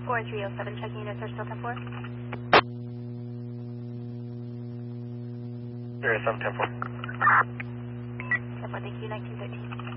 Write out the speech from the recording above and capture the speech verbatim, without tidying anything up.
four three oh seven, checking units are still ten four. There is some ten four. ten four, thank you, nineteen thirteen.